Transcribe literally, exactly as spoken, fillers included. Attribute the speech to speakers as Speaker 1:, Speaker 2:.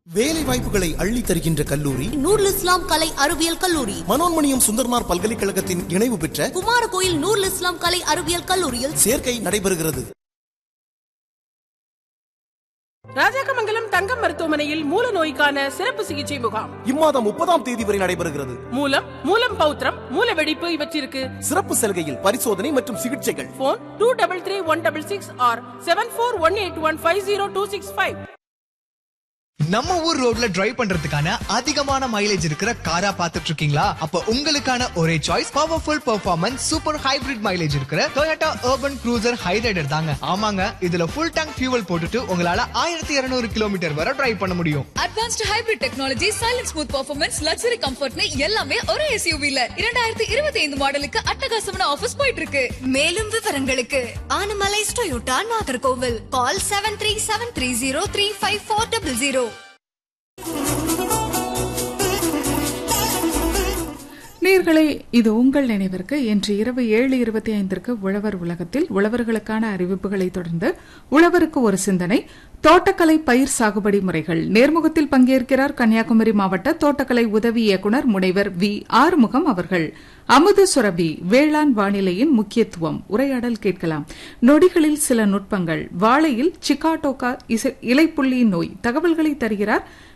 Speaker 1: வேலை வாய்ப்புகளை அள்ளி தருகின்ற கல்லூரி
Speaker 2: நூருல் இஸ்லாம் கலை அறிவியல் கல்லூரி.
Speaker 1: மனோன்மணியம் சுந்தர்னார் பல்கலைக்கழகத்தின் இணைவு பெற்ற
Speaker 2: குமாரகோயில் நூருல் இஸ்லாம் கலை அறிவியல் கல்லூரியில்
Speaker 1: சேர்க்கை நடைபெறுகிறது.
Speaker 3: ராஜாக்கமங்கலம் தங்கம் மருத்துவமனையில் மூல நோய்க்கான சிறப்பு சிகிச்சை முகாம்
Speaker 1: இம்மாதம் முப்பதாம் தேதி வரை நடைபெறுகிறது.
Speaker 3: மூலம் மூலம் பௌத்திரம் மூல வெடிப்பு இவற்றிற்கு
Speaker 1: சிறப்பு சலுகையில் பரிசோதனை மற்றும் சிகிச்சைகள்.
Speaker 3: Phone two double three one double six R seven four one eight one five zero two six five.
Speaker 4: நம்ம ஊர் ரோட்ல டிரைவ் பண்றதுக்கான அதிகமான மைலேஜ் இருக்கிற காரா பாத்துட்டு இருக்கீங்களா? அப்ப உங்களுக்கான ஒரே choice powerful performance super hybrid mileage இருக்கிற Toyota Urban Cruiser Hyryder தாங்க. ஆமாங்க, இதுல ஃபுல் டேங்க் ஃபியூவல் போட்டுட்டு உங்களால ஆயிரத்தி இருநூறு கிலோமீட்டர் வரை டிரைவ் பண்ண முடியும்.
Speaker 5: Advanced hybrid technology, silent smooth performance, luxury கம்ஃபர்ட்னு எல்லாமே ஒரே எஸ்யூவில இரண்டாயிரத்தி இருபத்தி ஐந்து மாடலுக்கு அட்டகாசமான ஆஃபர்ஸ் போயிட்டு இருக்கு. மேலும் விவரங்களுக்கு ஆனமலைஸ் டொயோட்டா நாகர்கோவில், கால் seven three seven three zero three five four double zero.
Speaker 6: நேயர்களே, இது உங்கள் நினைவிற்கு இன்று இரவு ஏழு இருபத்தி ஐந்திற்கு உழவர் உலகத்தில் உழவர்களுக்கான அறிவிப்புகளை தொடர்ந்து உழவருக்கு ஒரு சிந்தனை, தோட்டக்கலை பயிர் சாகுபடி முறைகள். நேர்முகத்தில் பங்கேற்கிறார் கன்னியாகுமரி மாவட்ட தோட்டக்கலை உதவி இயக்குநர் முனைவர் வி ஆறுமுகம் அவர்கள். அமுது சுரபி வேளாண் வானிலையின் முக்கியத்துவம் உரையாடல் கேட்கலாம். நொடிகளில் சில நுட்பங்கள், வாழையில் சிக்காட்டோகா இலைப்புள்ளி நோய் தகவல்களை தருகிறார்